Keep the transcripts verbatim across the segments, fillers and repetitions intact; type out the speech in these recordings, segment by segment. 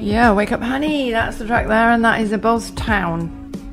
Yeah, Wake Up Honey, that's the track there, and that is a Boz Town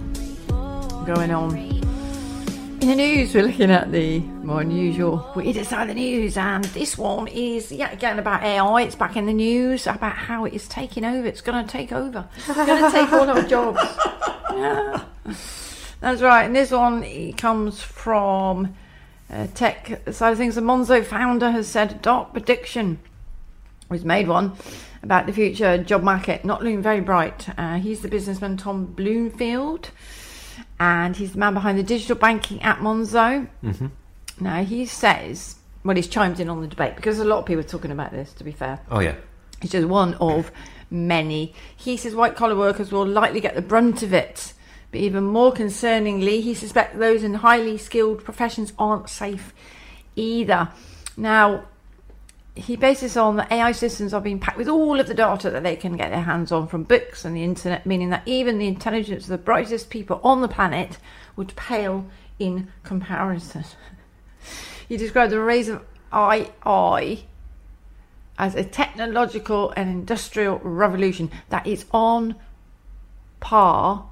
going on. In the news, we're looking at the more unusual, weirdest side of the news, and this one is, yeah, again about A I. It's back in the news about how it is taking over. It's going to take over. It's going to take all our jobs. Yeah. That's right, and this one it comes from uh, tech side of things. The Monzo founder has said a dark prediction. He's made one about the future job market not looking very bright. Uh, he's the businessman Tom Bloomfield, and he's the man behind the digital banking app Monzo. Mm-hmm. Now, he says, well, he's chimed in on the debate because a lot of people are talking about this, to be fair. Oh, yeah. He's just one of many. He says white-collar workers will likely get the brunt of it. But even more concerningly, he suspects those in highly skilled professions aren't safe either. Now, he bases on that A I systems are being packed with all of the data that they can get their hands on from books and the internet, meaning that even the intelligence of the brightest people on the planet would pale in comparison. He described the rise of A I as a technological and industrial revolution that is on par,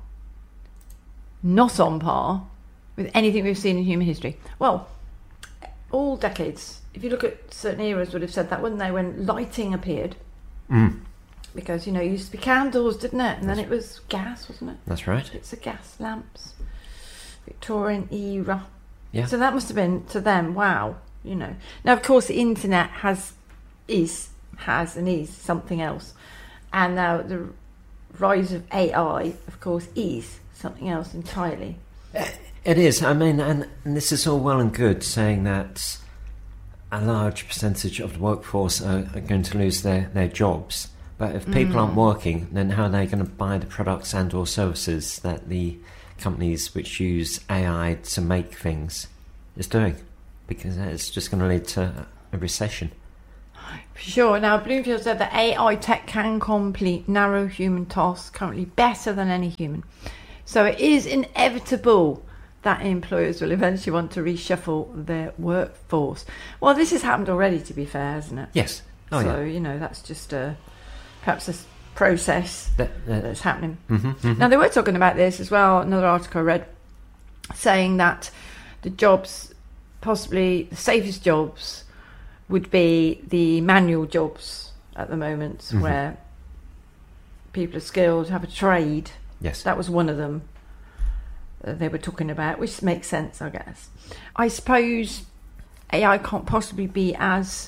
not on par, with anything we've seen in human history. Well, all decades, if you look at certain eras, would have said that, wouldn't they? When lighting appeared, mm. because you know, it used to be candles, didn't it? And then it was gas, wasn't it? That's right. It's a gas lamps, Victorian era. Yeah. So that must have been to them. Wow, you know. Now, of course, the internet has is has and is something else, and now the rise of A I, of course, is something else entirely. It is. I mean, and, and this is all well and good saying that a large percentage of the workforce are, are going to lose their, their jobs. But if people mm. aren't working, then how are they going to buy the products and or services that the companies which use A I to make things is doing? Because it's just going to lead to a recession. For sure. Now, Bloomfield said that A I tech can complete narrow human tasks currently better than any human. So it is inevitable that employers will eventually want to reshuffle their workforce. Well, this has happened already, to be fair, hasn't it? Yes. Oh, so, yeah. you know, that's just a, perhaps a process that, that, that's happening. Mm-hmm, mm-hmm. Now, they were talking about this as well, another article I read, saying that the jobs, possibly the safest jobs, would be the manual jobs at the moment, mm-hmm. where people are skilled, have a trade. Yes. That was one of them uh, they were talking about, which makes sense, I guess. I suppose A I can't possibly be as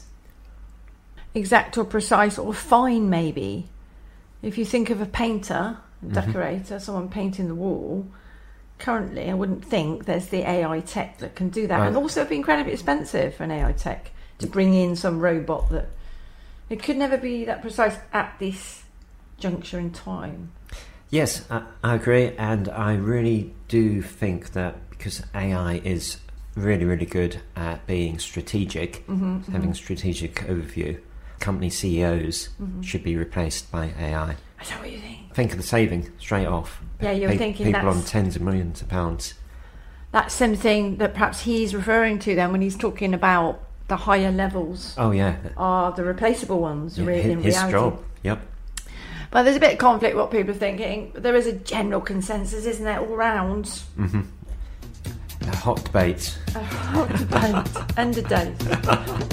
exact or precise or fine, maybe. If you think of a painter, a decorator, mm-hmm. someone painting the wall, currently I wouldn't think there's the A I tech that can do that. Right. And also it'd be incredibly expensive for an A I tech to bring in some robot that... It could never be that precise at this juncture in time. Yes, I, I agree, and I really do think that because A I is really, really good at being strategic, mm-hmm, having mm-hmm. strategic overview, company C E Os mm-hmm. should be replaced by A I. Is that what you think? Think of the saving straight off. Yeah, you're Pe- thinking people that's, on tens of millions of pounds. That's something that perhaps he's referring to then when he's talking about the higher levels. Oh, yeah. Are the replaceable ones, yeah, really, his, in reality. His job, yep. But there's a bit of conflict what people are thinking. There is a general consensus, isn't there, all round? Mm-hmm. A hot debate. A hot debate. End of days.